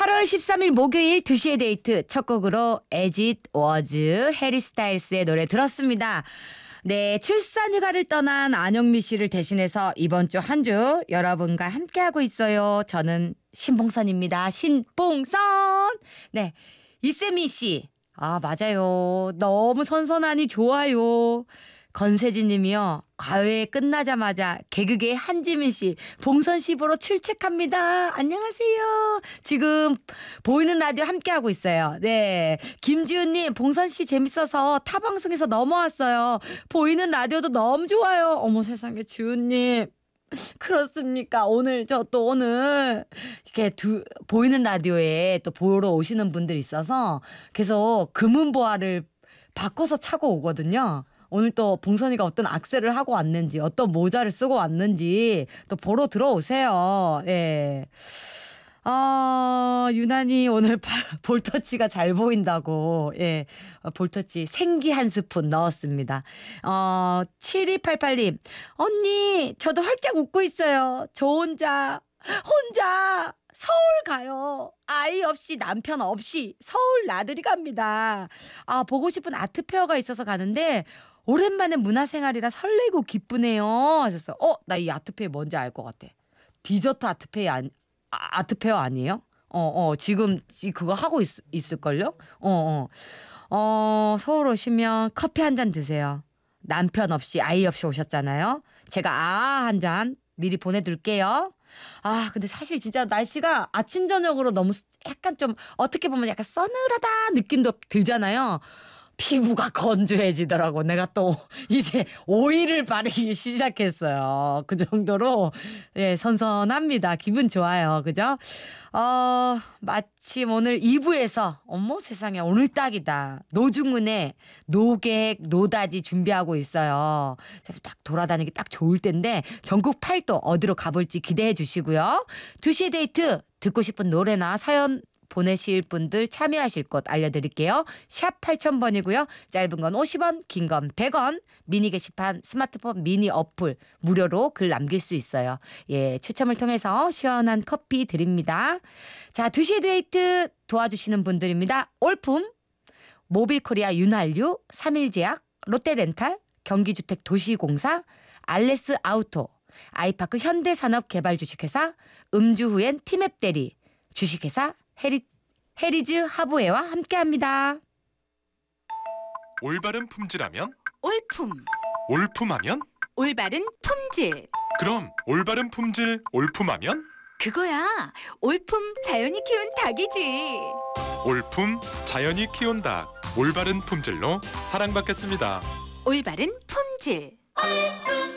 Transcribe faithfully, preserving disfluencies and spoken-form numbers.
팔월 십삼일 목요일 두 시의 데이트 첫 곡으로 As It Was 해리 스타일스의 노래 들었습니다. 네, 출산휴가를 떠난 안영미 씨를 대신해서 이번 주 한 주 여러분과 함께하고 있어요. 저는 신봉선입니다. 신봉선. 네, 이세미 씨. 아, 맞아요. 너무 선선하니 좋아요. 건세진 님이요. 과외 끝나자마자 개그계 한지민 씨, 봉선 씨 보러 출첵합니다. 안녕하세요. 지금 보이는 라디오 함께하고 있어요. 네. 김지훈 님, 봉선 씨 재밌어서 타 방송에서 넘어왔어요. 보이는 라디오도 너무 좋아요. 어머 세상에, 지훈 님. 그렇습니까? 오늘 저 또 오늘 이렇게 두 보이는 라디오에 또 보러 오시는 분들이 있어서 계속 금은보화를 바꿔서 차고 오거든요. 오늘 또 봉선이가 어떤 악세를 하고 왔는지, 어떤 모자를 쓰고 왔는지 또 보러 들어오세요. 예. 어, 유난히 오늘 볼터치가 잘 보인다고, 예. 볼터치 생기 한 스푼 넣었습니다. 어, 칠이팔팔 님. 언니, 저도 활짝 웃고 있어요. 저 혼자, 혼자 서울 가요. 아이 없이 남편 없이 서울 나들이 갑니다. 아, 보고 싶은 아트페어가 있어서 가는데 오랜만에 문화생활이라 설레고 기쁘네요 하셨어요. 어, 나 이 아트페어 뭔지 알 것 같아. 디저트 아트페어 아니, 아, 아트페어 아니에요? 어, 어, 지금 그거 하고 있, 있을걸요? 어, 어. 어, 서울 오시면 커피 한 잔 드세요. 남편 없이 아이 없이 오셨잖아요. 제가 아 한 잔 미리 보내둘게요. 아, 근데 사실 진짜 날씨가 아침 저녁으로 너무 약간 좀 어떻게 보면 약간 서늘하다 느낌도 들잖아요. 피부가 건조해지더라고. 내가 또 이제 오일을 바르기 시작했어요. 그 정도로 예, 선선합니다. 기분 좋아요. 그죠? 어, 마침 오늘 이 부에서 어머 세상에 오늘 딱이다. 노중훈의 노계획 노다지 준비하고 있어요. 딱 돌아다니기 딱 좋을 텐데 전국 팔도 어디로 가볼지 기대해 주시고요. 두 시의 데이트 듣고 싶은 노래나 사연 보내실 분들 참여하실 곳 알려드릴게요. 샵 팔천 번이고요. 짧은 건 오십 원, 긴 건 백 원. 미니 게시판, 스마트폰 미니 어플 무료로 글 남길 수 있어요. 예, 추첨을 통해서 시원한 커피 드립니다. 자, 두 시의 데이트 도와주시는 분들입니다. 올품, 모빌코리아 윤활유, 삼일제약, 롯데렌탈, 경기주택도시공사, 알레스 아우토, 아이파크 현대산업개발 주식회사, 음주 후엔 티맵 대리, 주식회사 헤리, 헤리즈 하부회와 함께합니다. 올바른 품질하면 올품. 올품하면 올바른 품질. 그럼 올바른 품질 올품하면 그거야. 올품 자연이 키운 닭이지. 올품 자연이 키운 닭 올바른 품질로 사랑받겠습니다. 올바른 품질. 올품.